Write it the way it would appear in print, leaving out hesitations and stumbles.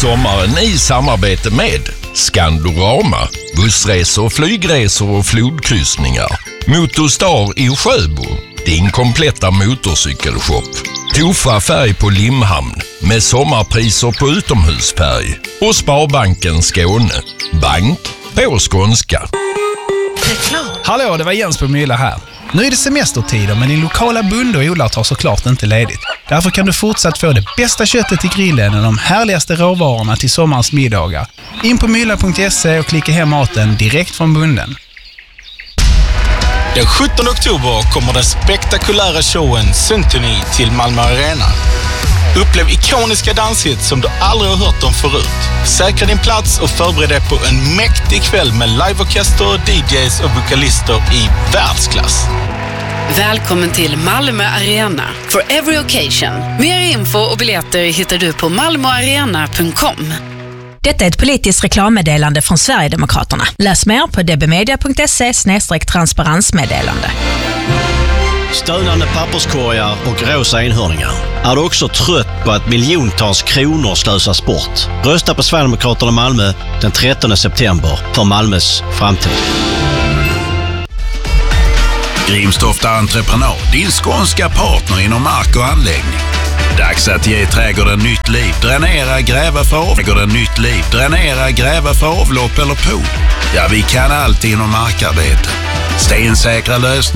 sommaren i samarbete med Skandorama, bussresor, flygresor och flodkryssningar. Motorstar i Sjöbo, din kompletta motorcykelshop. Tofa färg på Limhamn med sommarpriser på utomhusfärg. Och Sparbanken Skåne, bank på skånska. Hallå, det var Jens på Mylla här. Nu är det semestertider, men din lokala bonde och odlare tar såklart inte ledigt. Därför kan du fortsatt få det bästa köttet till grillen och de härligaste råvarorna till sommarens middagar. In på mylla.se och klicka hem maten direkt från bonden. Den 17 oktober kommer den spektakulära showen Symphony till Malmö Arena. Upplev ikoniska danshits som du aldrig har hört om förut. Säkra din plats och förbered dig på en mäktig kväll med liveorkester, DJs och vokalister i världsklass. Välkommen till Malmö Arena for every occasion. Mer info och biljetter hittar du på malmoarena.com. Detta är ett politiskt reklammeddelande från Sverigedemokraterna. Läs mer på dbmedia.se/transparensmeddelande. Stönande papperskorgar och rosa enhörningar. Är du också trött på att miljontals kronor slösas bort? Rösta på Sverigedemokraterna Malmö den 13 september för Malmös framtid. Grimstofta Entreprenad, din skånska partner inom mark och anläggning. Dags att ge trädgården nytt liv. Dränera, gräva för avlopp eller pool. Ja, vi kan allt inom markarbete. Stensäkra lösningar.